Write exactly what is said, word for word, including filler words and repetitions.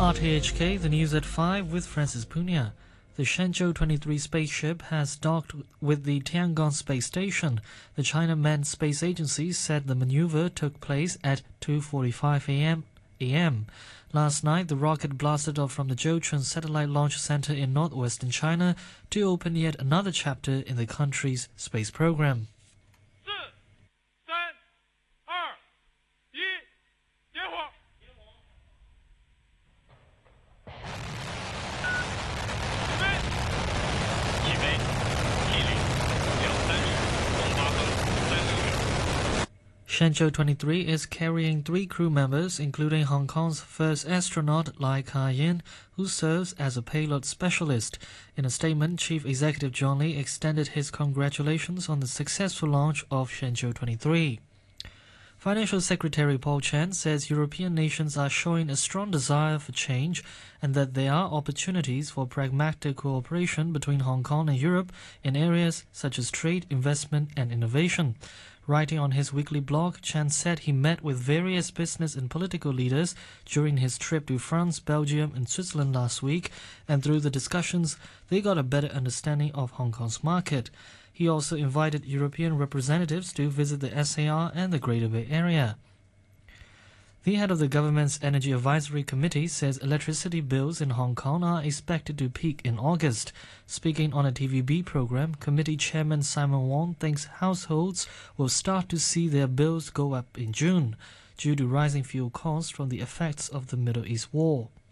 R T H K, the news at five with Francis Punia. The Shenzhou twenty-three spaceship has docked with the Tiangong space station. The China Manned Space Agency said the maneuver took place at two forty-five a m Last night, the rocket blasted off from the Zhoushan Satellite Launch Center in northwestern China to open yet another chapter in the country's space program. Shenzhou twenty-three is carrying three crew members, including Hong Kong's first astronaut Lai Ka-yin, who serves as a payload specialist. In a statement, Chief Executive John Lee extended his congratulations on the successful launch of Shenzhou twenty-three. Financial Secretary Paul Chan says European nations are showing a strong desire for change and that there are opportunities for pragmatic cooperation between Hong Kong and Europe in areas such as trade, investment and innovation. Writing on his weekly blog, Chan said he met with various business and political leaders during his trip to France, Belgium and Switzerland last week, and through the discussions, they got a better understanding of Hong Kong's market. He also invited European representatives to visit the S A R and the Greater Bay Area. The head of the government's Energy Advisory Committee says electricity bills in Hong Kong are expected to peak in August. Speaking on a T V B program, Committee Chairman Simon Wong thinks households will start to see their bills go up in June due to rising fuel costs from the effects of the Middle East war.